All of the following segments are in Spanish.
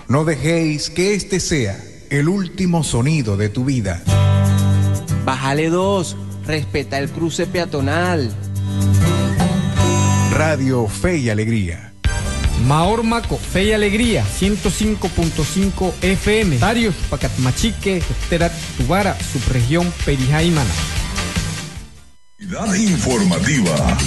No dejéis que este sea el último sonido de tu vida. Bájale 2, respeta el cruce peatonal. Radio Fe y Alegría. Maormaco, Fe y Alegría, 105.5 FM. Darius, Pacatmachique, Terat, Tubara, subregión Perijaimana. Informativa.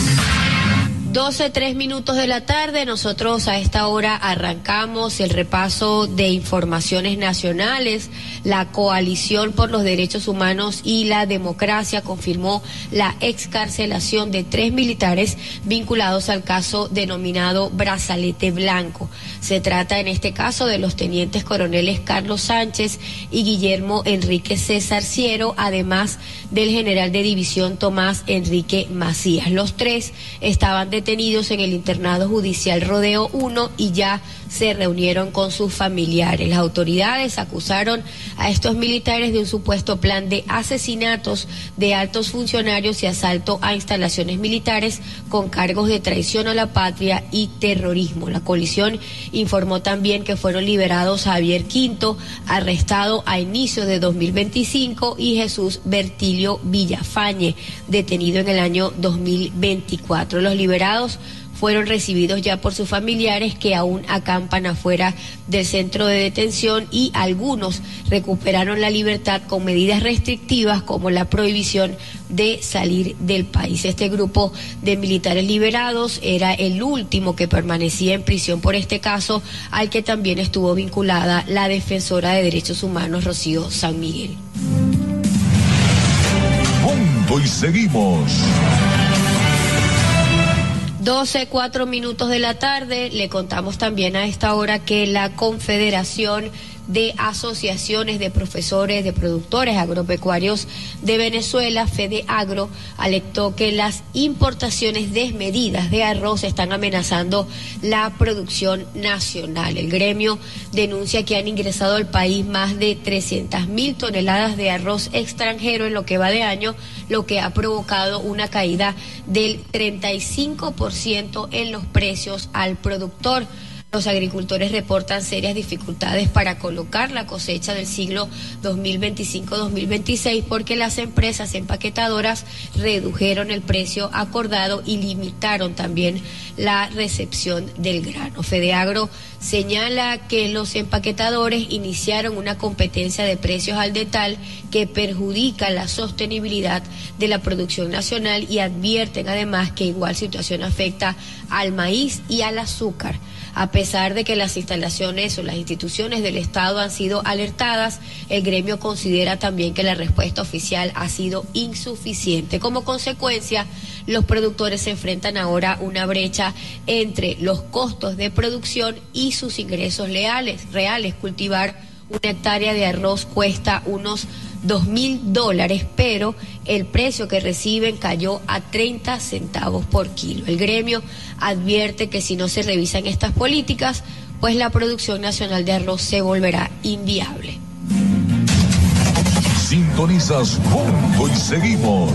12:03 de la tarde, nosotros a esta hora arrancamos el repaso de informaciones nacionales. La Coalición por los Derechos Humanos y la Democracia confirmó la excarcelación de 3 militares vinculados al caso denominado Brazalete Blanco. Se trata en este caso de los tenientes coroneles Carlos Sánchez y Guillermo Enrique César Ciero, además del general de división Tomás Enrique Macías. Los 3 estaban detenidos en el internado judicial Rodeo 1 y ya se reunieron con sus familiares. Las autoridades acusaron a estos militares de un supuesto plan de asesinatos de altos funcionarios y asalto a instalaciones militares con cargos de traición a la patria y terrorismo. La coalición informó también que fueron liberados Javier Quinto, arrestado a inicios de 2025, y Jesús Bertilio Villafañe, detenido en el año 2024. Los liberados fueron recibidos ya por sus familiares, que aún acampan afuera del centro de detención, y algunos recuperaron la libertad con medidas restrictivas como la prohibición de salir del país. Este grupo de militares liberados era el último que permanecía en prisión por este caso, al que también estuvo vinculada la defensora de derechos humanos Rocío San Miguel. Punto y seguimos. 12:04 de la tarde, le contamos también a esta hora que la Confederación de Asociaciones de Profesores de Productores Agropecuarios de Venezuela, FEDEAGRO, alertó que las importaciones desmedidas de arroz están amenazando la producción nacional. El gremio denuncia que han ingresado al país más de 300.000 toneladas de arroz extranjero en lo que va de año, lo que ha provocado una caída del 35% en los precios al productor. Los agricultores reportan serias dificultades para colocar la cosecha del siglo 2025-2026 porque las empresas empaquetadoras redujeron el precio acordado y limitaron también la recepción del grano. FEDEAGRO señala que los empaquetadores iniciaron una competencia de precios al detal que perjudica la sostenibilidad de la producción nacional, y advierten además que igual situación afecta al maíz y al azúcar. A pesar de que las instalaciones o las instituciones del Estado han sido alertadas, el gremio considera también que la respuesta oficial ha sido insuficiente. Como consecuencia, los productores se enfrentan ahora a una brecha entre los costos de producción y sus ingresos reales. Cultivar una hectárea de arroz cuesta unos $2.000, pero el precio que reciben cayó a 30 centavos por kilo. El gremio advierte que si no se revisan estas políticas, pues la producción nacional de arroz se volverá inviable. Sintonizas Punto y Seguimos.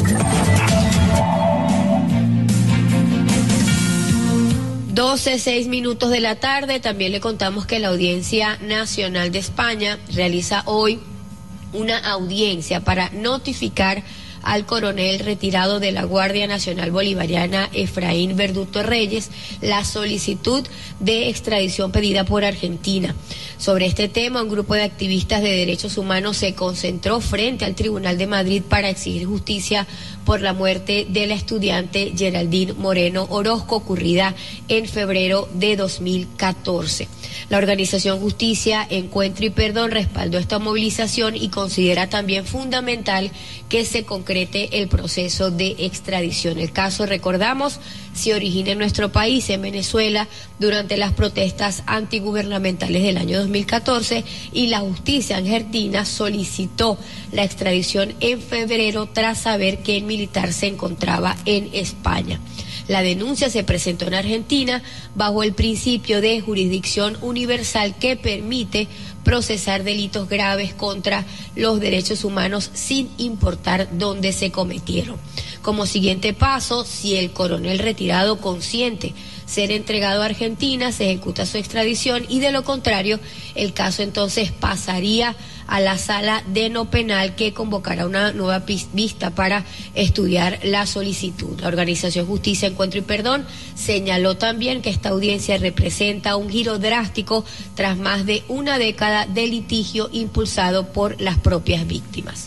Seis minutos de la tarde. También le contamos que la Audiencia Nacional de España realiza hoy una audiencia para notificar al coronel retirado de la Guardia Nacional Bolivariana, Efraín Verduto Reyes, la solicitud de extradición pedida por Argentina. Sobre este tema, un grupo de activistas de derechos humanos se concentró frente al Tribunal de Madrid para exigir justicia por la muerte de la estudiante Geraldine Moreno Orozco, ocurrida en febrero de 2014. La organización Justicia, Encuentro y Perdón respaldó esta movilización y considera también fundamental que se concrete el proceso de extradición. El caso, recordamos, se origina en nuestro país, en Venezuela, durante las protestas antigubernamentales del año 2014, y la justicia argentina solicitó la extradición en febrero tras saber que el militar se encontraba en España. La denuncia se presentó en Argentina bajo el principio de jurisdicción universal que permite procesar delitos graves contra los derechos humanos sin importar dónde se cometieron. Como siguiente paso, si el coronel retirado consciente ser entregado a Argentina, se ejecuta su extradición y de lo contrario, el caso entonces pasaría a la sala de no penal que convocará una nueva vista para estudiar la solicitud. La organización Justicia, Encuentro y Perdón señaló también que esta audiencia representa un giro drástico tras más de una década de litigio impulsado por las propias víctimas.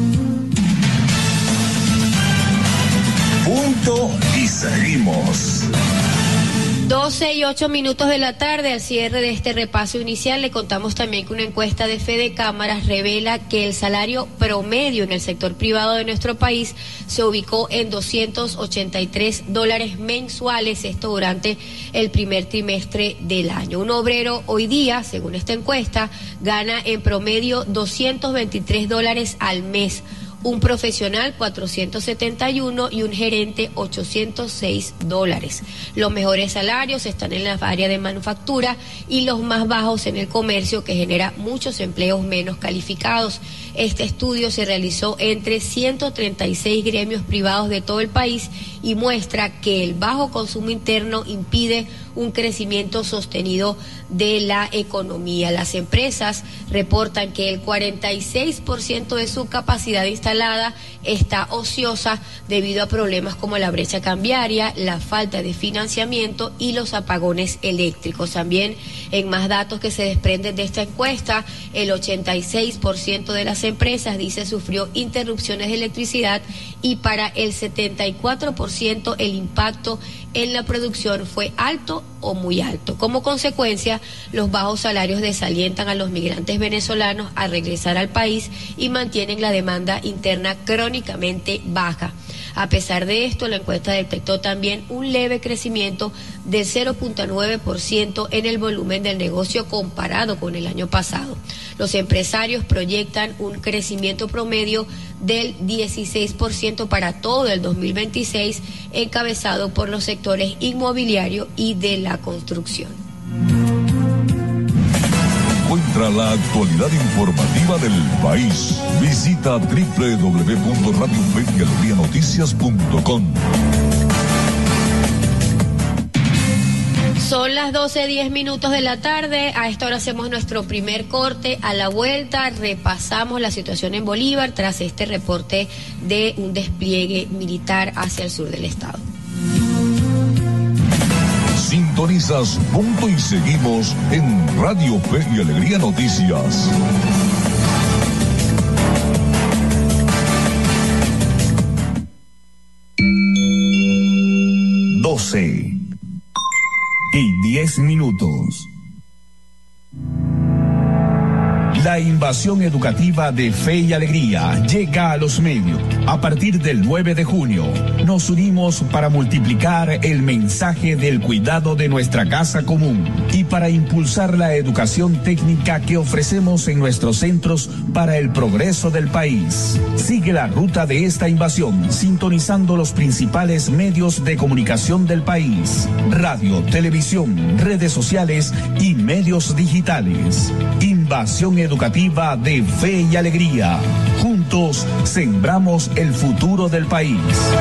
Punto y seguimos. 12:08 de la tarde, al cierre de este repaso inicial, le contamos también que una encuesta de Fede Cámaras revela que el salario promedio en el sector privado de nuestro país se ubicó en $283 mensuales, esto durante el primer trimestre del año. Un obrero hoy día, según esta encuesta, gana en promedio $223 al mes. Un profesional $471 y un gerente $806. Los mejores salarios están en la área de manufactura y los más bajos en el comercio, que genera muchos empleos menos calificados. Este estudio se realizó entre 136 gremios privados de todo el país y muestra que el bajo consumo interno impide un crecimiento sostenido de la economía. Las empresas reportan que el 46% de su capacidad instalada está ociosa debido a problemas como la brecha cambiaria, la falta de financiamiento y los apagones eléctricos. También, en más datos que se desprenden de esta encuesta, el 86% de las empresas, dice, sufrió interrupciones de electricidad y para el 74% el impacto en la producción fue alto o muy alto. Como consecuencia, los bajos salarios desalientan a los migrantes venezolanos a regresar al país y mantienen la demanda interna crónicamente baja. A pesar de esto, la encuesta detectó también un leve crecimiento del 0.9% en el volumen del negocio comparado con el año pasado. Los empresarios proyectan un crecimiento promedio del 16% para todo el 2026, encabezado por los sectores inmobiliario y de la construcción. Encuentra la actualidad informativa del país. Visita www.radiofeyalegrianoticias.com. Son las 12:10 de la tarde. A esta hora hacemos nuestro primer corte. A la vuelta repasamos la situación en Bolívar tras este reporte de un despliegue militar hacia el sur del estado. Sintonizas Punto y Seguimos en Radio Fe y Alegría Noticias. y 10 minutos. La invasión educativa de Fe y Alegría llega a los medios. A partir del 9 de junio, nos unimos para multiplicar el mensaje del cuidado de nuestra casa común y para impulsar la educación técnica que ofrecemos en nuestros centros para el progreso del país. Sigue la ruta de esta invasión sintonizando los principales medios de comunicación del país: radio, televisión, redes sociales y medios digitales. Invasión educativa de Fe y Alegría. Juntos sembramos el futuro del país.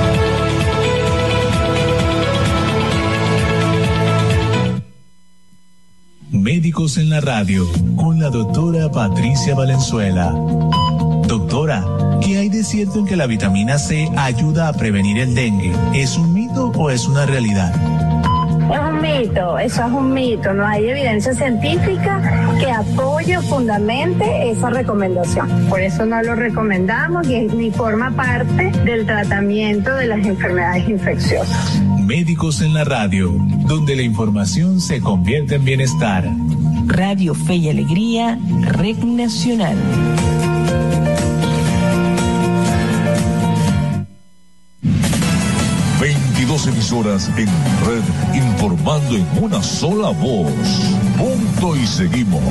Médicos en la radio, con la doctora Patricia Valenzuela. Doctora, ¿qué hay de cierto en que la vitamina C ayuda a prevenir el dengue? ¿Es un mito o es una realidad? Es un mito, eso es un mito. No hay evidencia científica que apoye o fundamente esa recomendación. Por eso no lo recomendamos y ni forma parte del tratamiento de las enfermedades infecciosas. Médicos en la radio, donde la información se convierte en bienestar. Radio Fe y Alegría, Red Nacional. Emisoras en red, informando en una sola voz. Punto y seguimos.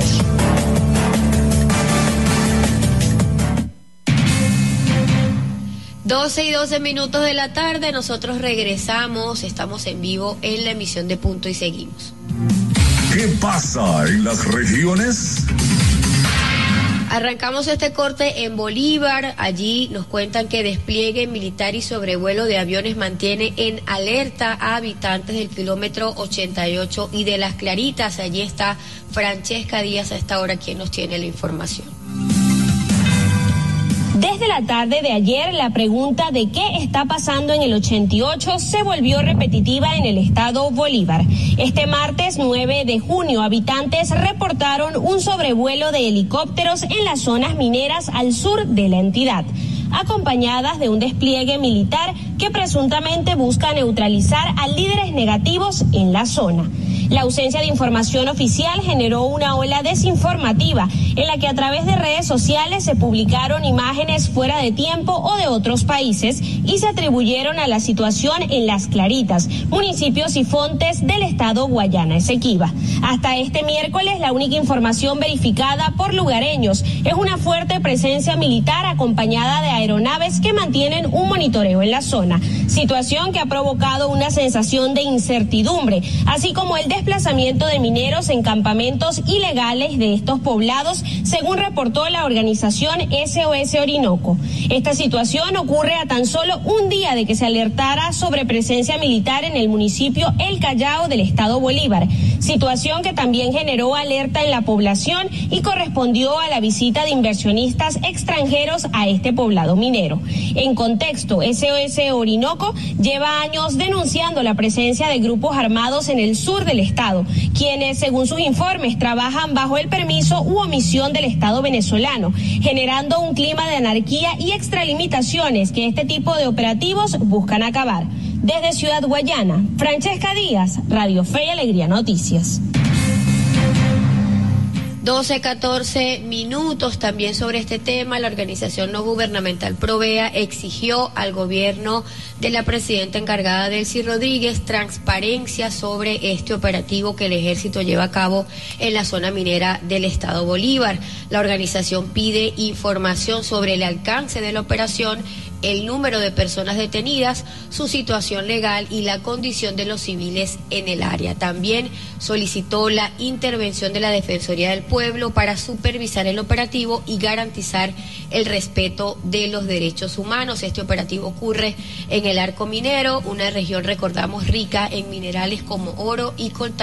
Doce y 12 de la tarde, nosotros regresamos, estamos en vivo en la emisión de Punto y Seguimos. ¿Qué pasa en las regiones? Arrancamos este corte en Bolívar. Allí nos cuentan que despliegue militar y sobrevuelo de aviones mantiene en alerta a habitantes del kilómetro 88 y de Las Claritas. Allí está Francesca Díaz a esta hora, quien nos tiene la información. Desde la tarde de ayer, la pregunta de qué está pasando en el 88 se volvió repetitiva en el estado Bolívar. Este martes 9 de junio, habitantes reportaron un sobrevuelo de helicópteros en las zonas mineras al sur de la entidad, acompañadas de un despliegue militar que presuntamente busca neutralizar a líderes negativos en la zona. La ausencia de información oficial generó una ola desinformativa en la que a través de redes sociales se publicaron imágenes fuera de tiempo o de otros países y se atribuyeron a la situación en Las Claritas, municipio Sifontes del estado Guayana Esequiba. Hasta este miércoles, la única información verificada por lugareños es una fuerte presencia militar acompañada de aeronaves que mantienen un monitoreo en la zona, situación que ha provocado una sensación de incertidumbre, así como el desplazamiento de mineros en campamentos ilegales de estos poblados, según reportó la organización SOS Orinoco. Esta situación ocurre a tan solo un día de que se alertara sobre presencia militar en el municipio El Callao del estado Bolívar, situación que también generó alerta en la población y correspondió a la visita de inversionistas extranjeros a este poblado minero. En contexto, SOS Orinoco lleva años denunciando la presencia de grupos armados en el sur del estado, quienes, según sus informes, trabajan bajo el permiso u omisión del Estado venezolano, generando un clima de anarquía y extralimitaciones que este tipo de operativos buscan acabar. Desde Ciudad Guayana, Francesca Díaz, Radio Fe y Alegría Noticias. 12:14 también sobre este tema. La organización no gubernamental Provea exigió al gobierno de la presidenta encargada Delcy Rodríguez transparencia sobre este operativo que el ejército lleva a cabo en la zona minera del estado Bolívar. La organización pide información sobre el alcance de la operación, el número de personas detenidas, su situación legal y la condición de los civiles en el área. También solicitó la intervención de la Defensoría del Pueblo para supervisar el operativo y garantizar el respeto de los derechos humanos. Este operativo ocurre en el Arco Minero, una región, recordamos, rica en minerales como oro y coltán.